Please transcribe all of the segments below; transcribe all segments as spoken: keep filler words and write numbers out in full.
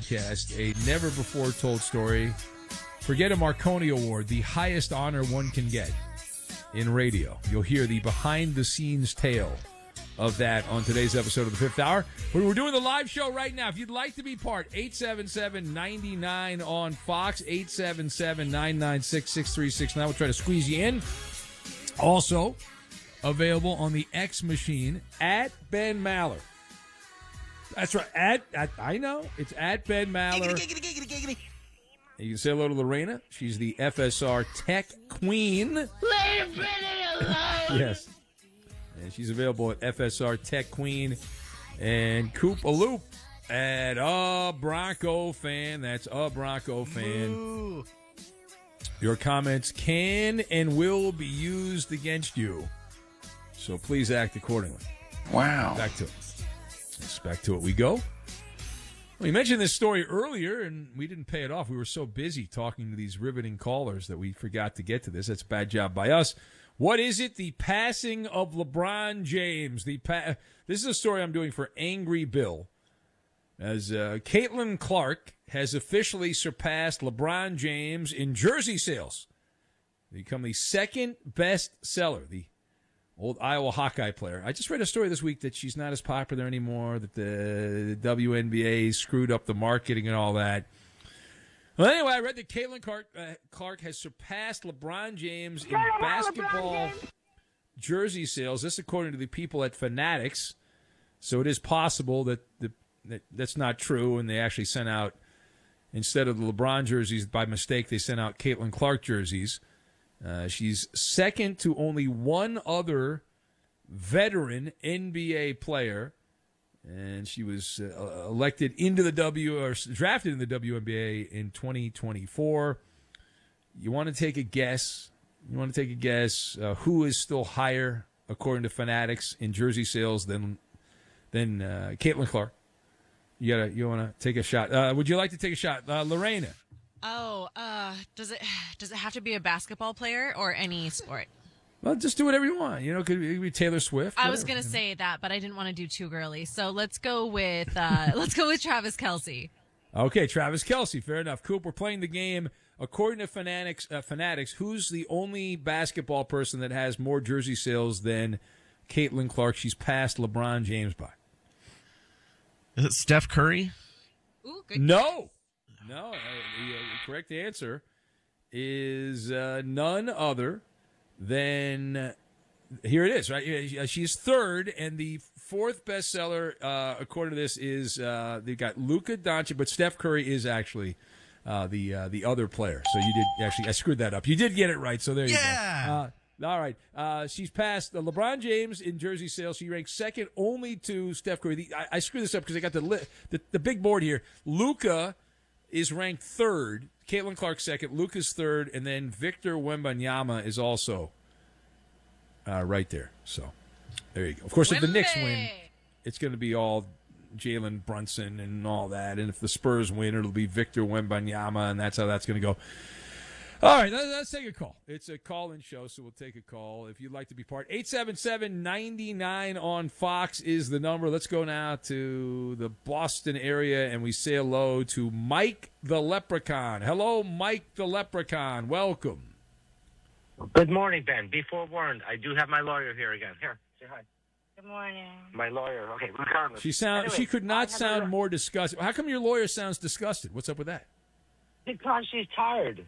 podcast, a never-before-told story. Forget a Marconi Award, the highest honor one can get in radio. You'll hear the behind-the-scenes tale of that on today's episode of the Fifth Hour. We're doing the live show right now. If you'd like to be part, eight seven seven, nine nine on Fox, eight seven seven, nine nine six, six three six nine. We'll try to squeeze you in. Also available on the X machine at Ben Maller. That's right. At, at I know. It's at Ben Maller. Giggity, giggity, giggity, giggity. You can say hello to Lorena. She's the F S R Tech Queen. Leave Brittany alone. Yes. And she's available at F S R Tech Queen. And Coop a Loop at a Bronco fan. That's a Bronco fan. Ooh. Your comments can and will be used against you. So please act accordingly. Wow. Back to it. Yes, back to it we go. We mentioned this story earlier, and we didn't pay it off. We were so busy talking to these riveting callers that we forgot to get to this. That's a bad job by us. What is it? The passing of LeBron James. The pa- This is a story I'm doing for Angry Bill. As uh, Caitlin Clark has officially surpassed LeBron James in jersey sales. Become the second best seller, the old Iowa Hawkeye player. I just read a story this week that she's not as popular anymore, that the W N B A screwed up the marketing and all that. Well, anyway, I read that Caitlin Clark, uh, Clark has surpassed LeBron James in basketball jersey sales. This according to the people at Fanatics. So it is possible that, the, that that's not true, and they actually sent out, instead of the LeBron jerseys, by mistake, they sent out Caitlin Clark jerseys. Uh, she's second to only one other veteran N B A player, and she was uh, elected into the W or drafted in the W N B A in twenty twenty-four. You want to take a guess? You want to take a guess uh, who is still higher, according to Fanatics, in jersey sales than than uh, Caitlin Clark? You gotta, you want to take a shot? Uh, would you like to take a shot, uh, Lorena? Oh, uh, does it does it have to be a basketball player or any sport? Well, just do whatever you want. You know, it could be, it could be Taylor Swift. I whatever, was gonna you know. say that, but I didn't want to do too girly. So let's go with uh, let's go with Travis Kelce. Okay, Travis Kelce. Fair enough. Coop, we're playing the game according to Fanatics. Uh, Fanatics, who's the only basketball person that has more jersey sales than Caitlin Clark? She's passed LeBron James by. Is it Steph Curry? Ooh, good. No. No, uh, the, uh, the correct answer is uh, none other than uh, here it is. Right, she's third, and the fourth bestseller, uh, according to this, is uh, they've got Luka Doncic, but Steph Curry is actually uh, the uh, the other player. So you did actually I screwed that up. You did get it right. So there you Yeah. go. Uh, all right. Uh, she's passed uh, LeBron James in jersey sales. She ranks second only to Steph Curry. The, I, I screwed this up because I got the, li- the the big board here. Luka is ranked third. Caitlin Clark second. Luka's third, and then Victor Wembanyama is also uh, right there. So there you go. Of course, if the Knicks win, it's going to be all Jalen Brunson and all that. And if the Spurs win, it'll be Victor Wembanyama, and that's how that's going to go. All right, let's take a call. It's a call-in show, so we'll take a call. If you'd like to be part, eight seven seven, nine nine on Fox is the number. Let's go now to the Boston area, and we say hello to Mike the Leprechaun. Hello, Mike the Leprechaun. Welcome. Good morning, Ben. Be forewarned, I do have my lawyer here again. Here, say hi. Good morning. My lawyer. Okay, regardless. She sound. Anyway, she could I not have sound a- more disgusted. How come your lawyer sounds disgusted? What's up with that? Because she's tired.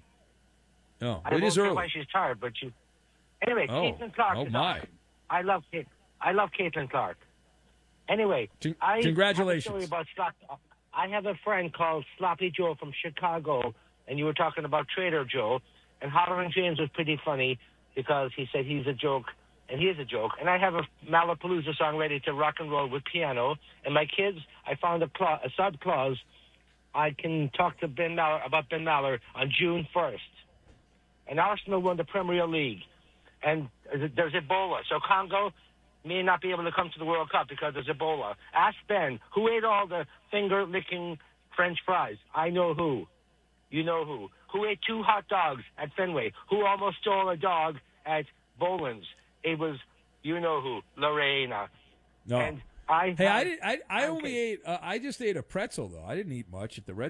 Oh, I it won't is say early. why she's tired, but she. Anyway, Oh. Caitlin Clark Oh, is my. awesome. I love Kate. I love Caitlin Clark. Anyway, Con- I congratulations. Have a story about slop- I have a friend called Sloppy Joe from Chicago, and you were talking about Trader Joe, and Hollering James was pretty funny because he said he's a joke, and he is a joke. And I have a Malapalooza song ready to rock and roll with piano, and my kids, I found a, cla- a sub clause. I can talk to Ben Maller about Ben Maller on June first. And Arsenal won the Premier League. And there's Ebola. So Congo may not be able to come to the World Cup because there's Ebola. Ask Ben, who ate all the finger-licking French fries? I know who. You know who. Who ate two hot dogs at Fenway? Who almost stole a dog at Boland's? It was, you know who, Lorena. No. And I Hey, I had- did. I, I Okay. only ate. Uh, I just ate a pretzel though. I didn't eat much at the Red